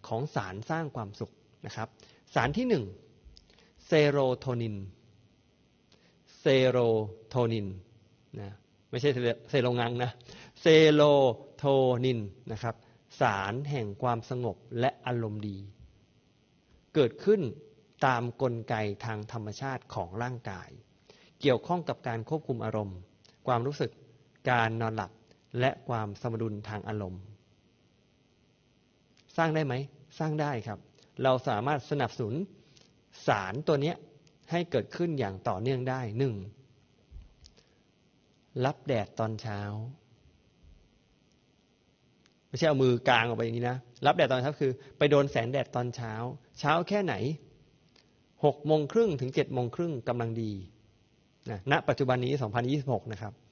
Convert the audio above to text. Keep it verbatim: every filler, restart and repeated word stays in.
ของสารสร้างความสุขนะครับสารที่หนึ่งเซโรโทนินเซโรโทนินนะไม่ใช่เซโรงังนะเซโรโทนินนะครับสารแห่งความสงบและอารมณ์ดีเกิดขึ้นตามกลไกทางธรรมชาติของร่างกายเกี่ยวข้องกับการควบคุมอารมณ์ความรู้สึกการนอนหลับและความสมดุลทางอารมณ์สร้างได้ไหมสร้างได้ครับเราสามารถสนับสนุนสารตัวนี้ให้เกิดขึ้นอย่างต่อเนื่องได้หนึ่งรับแดดตอนเช้าไม่ใช่เอามือกางออกไปอย่างนี้นะรับแดดตอนเช้าคือไปโดนแสงแดดตอนเช้าเช้าแค่ไหนหกโมงครึ่งถึงเจ็ดโมงครึ่งกำลังดีนะณปัจจุบันนี้สองพันยี่สิบหกนะครับ